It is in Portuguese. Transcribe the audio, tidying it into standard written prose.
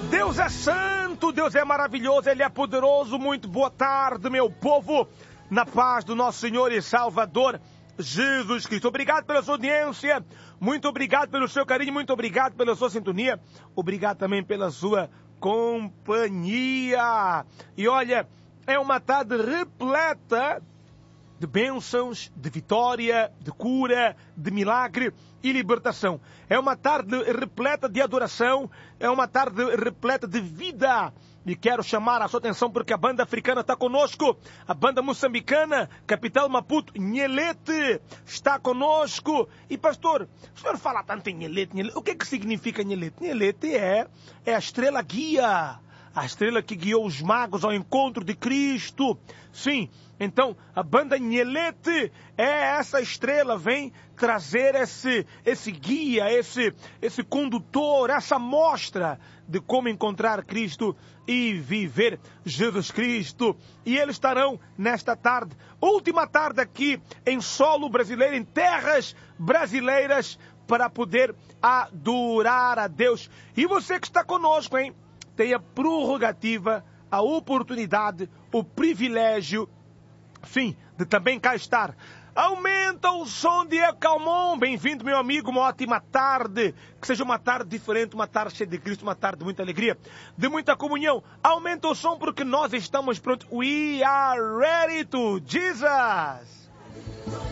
Deus é santo, Deus é maravilhoso, Ele é poderoso. Muito boa tarde, meu povo, na paz do nosso Senhor e Salvador Jesus Cristo. Obrigado pela sua audiência, muito obrigado pelo seu carinho, muito obrigado pela sua sintonia, obrigado também pela sua companhia. E olha, é uma tarde repleta de bênçãos, de vitória, de cura, de milagre e libertação. É uma tarde repleta de adoração, é uma tarde repleta de vida. E quero chamar a sua atenção porque a banda africana está conosco, a banda moçambicana, capital Maputo, Nhelete, está conosco. E pastor, o senhor fala tanto em Nhelete, o que significa Nhelete? Nhelete é a estrela guia, a estrela que guiou os magos ao encontro de Cristo. Sim, então a banda Nhelete é essa estrela, vem trazer esse guia, esse condutor, essa mostra de como encontrar Cristo e viver Jesus Cristo. E eles estarão nesta tarde, última tarde aqui em solo brasileiro, em terras brasileiras, para poder adorar a Deus. E você que está conosco, hein? Tem a prerrogativa, a oportunidade, o privilégio, sim, de também cá estar. Aumenta o som de Calmon. Bem-vindo, meu amigo, uma ótima tarde. Que seja uma tarde diferente, uma tarde cheia de Cristo, uma tarde de muita alegria, de muita comunhão. Aumenta o som porque nós estamos prontos. We are ready to Jesus.